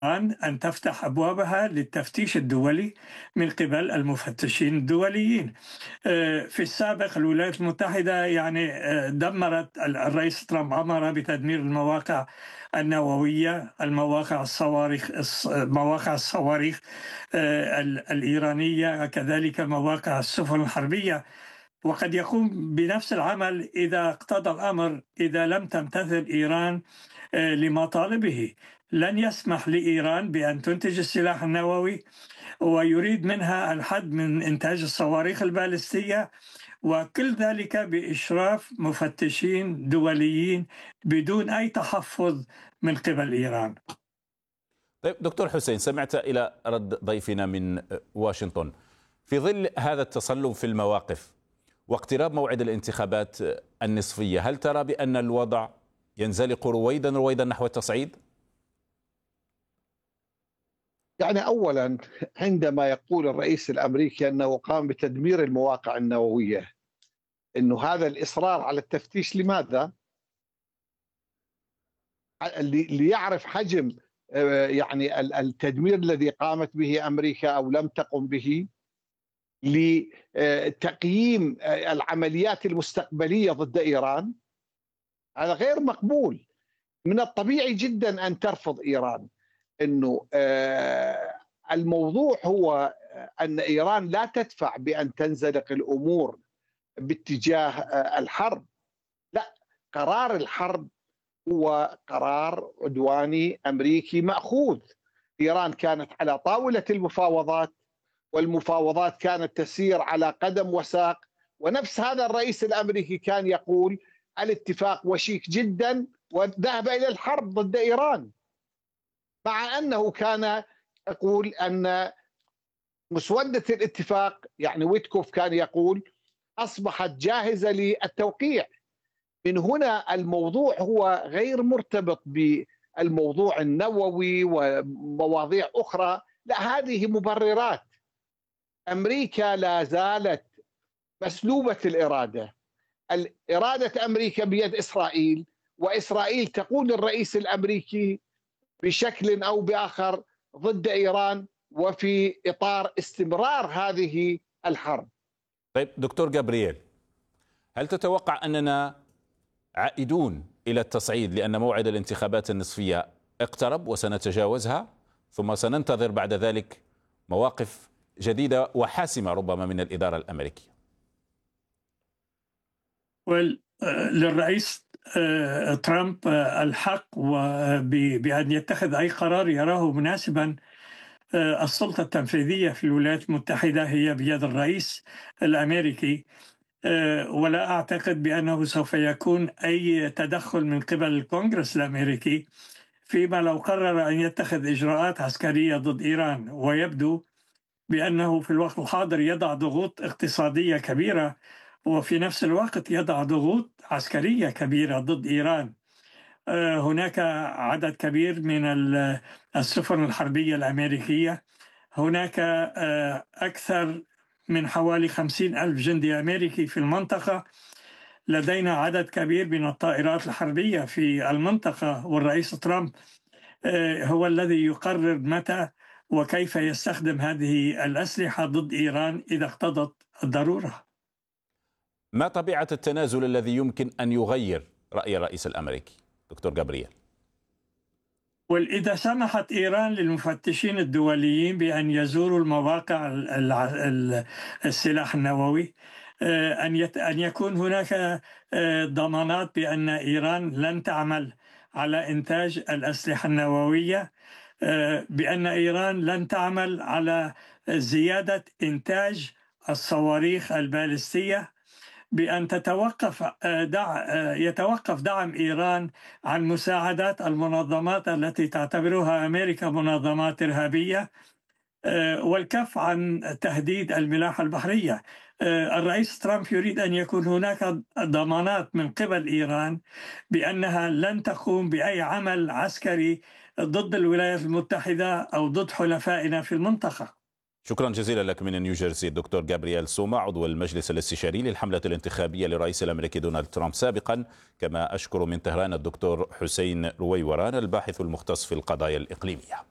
أن تفتح أبوابها للتفتيش الدولي من قبل المفتشين الدوليين. في السابق الولايات المتحدة يعني دمرت الرئيس ترامب، أمر بتدمير المواقع النووية، مواقع الصواريخ الإيرانية، كذلك مواقع السفن الحربية. وقد يقوم بنفس العمل إذا اقتضى الأمر، إذا لم تمتثل إيران لمطالبه. لن يسمح لإيران بأن تنتج السلاح النووي، ويريد منها الحد من إنتاج الصواريخ البالستية، وكل ذلك بإشراف مفتشين دوليين بدون أي تحفظ من قبل إيران. طيب دكتور حسين، سمعت إلى رد ضيفنا من واشنطن. في ظل هذا التصلب في المواقف واقتراب موعد الانتخابات النصفية، هل ترى بأن الوضع ينزلق رويدا رويدا نحو التصعيد؟ يعني أولا، عندما يقول الرئيس الأمريكي أنه قام بتدمير المواقع النووية، أنه هذا الإصرار على التفتيش لماذا؟ ليعرف حجم يعني التدمير الذي قامت به أمريكا أو لم تقم به، لتقييم العمليات المستقبلية ضد إيران. هذا غير مقبول. من الطبيعي جدا أن ترفض إيران. أنه الموضوع هو أن إيران لا تدفع بأن تنزلق الأمور باتجاه الحرب. لا، قرار الحرب هو قرار عدواني أمريكي مأخوذ. إيران كانت على طاولة المفاوضات، والمفاوضات كانت تسير على قدم وساق، ونفس هذا الرئيس الأمريكي كان يقول الاتفاق وشيك جدا وذهب إلى الحرب ضد إيران، مع أنه كان يقول أن مسودة الاتفاق، يعني ويتكوف كان يقول، أصبحت جاهزة للتوقيع. من هنا الموضوع هو غير مرتبط بالموضوع النووي ومواضيع أخرى. لا، هذه مبررات. أمريكا لا زالت مسلوبة الإرادة. الإرادة أمريكا بيد إسرائيل، وإسرائيل تقود الرئيس الأمريكي بشكل أو بآخر ضد إيران، وفي إطار استمرار هذه الحرب. طيب دكتور جابرييل، هل تتوقع أننا عائدون إلى التصعيد لأن موعد الانتخابات النصفية اقترب وسنتجاوزها، ثم سننتظر بعد ذلك مواقف جديدة وحاسمة ربما من الإدارة الأمريكية؟ للرئيس ترامب الحق بأن يتخذ أي قرار يراه مناسبا. السلطة التنفيذية في الولايات المتحدة هي بيد الرئيس الأمريكي، ولا أعتقد بأنه سوف يكون أي تدخل من قبل الكونغرس الأمريكي فيما لو قرر أن يتخذ إجراءات عسكرية ضد إيران. ويبدو بأنه في الوقت الحاضر يضع ضغوط اقتصادية كبيرة، وفي نفس الوقت يضع ضغوط عسكرية كبيرة ضد إيران. هناك عدد كبير من السفن الحربية الأمريكية. هناك أكثر من حوالي 50,000 جندي أمريكي في المنطقة. لدينا عدد كبير من الطائرات الحربية في المنطقة، والرئيس ترامب هو الذي يقرر متى وكيف يستخدم هذه الأسلحة ضد إيران إذا اقتضت الضرورة. ما طبيعة التنازل الذي يمكن أن يغير رأي الرئيس الأمريكي دكتور جابرييل؟ وإذا سمحت إيران للمفتشين الدوليين بأن يزوروا المواقع السلاح النووي، أن يكون هناك ضمانات بأن إيران لن تعمل على إنتاج الأسلحة النووية، بأن إيران لن تعمل على زيادة إنتاج الصواريخ البالستية، بأن يتوقف دعم إيران عن مساعدات المنظمات التي تعتبرها أمريكا منظمات إرهابية، والكف عن تهديد الملاحة البحرية. الرئيس ترامب يريد أن يكون هناك ضمانات من قبل إيران بأنها لن تقوم بأي عمل عسكري ضد الولايات المتحدة أو ضد حلفائنا في المنطقة. شكرا جزيلا لك من نيوجيرسي الدكتور جابرييل سوما، عضو المجلس الاستشاري للحملة الانتخابية للرئيس الأمريكي دونالد ترامب سابقا. كما أشكر من طهران الدكتور حسين رويوران الباحث المختص في القضايا الإقليمية.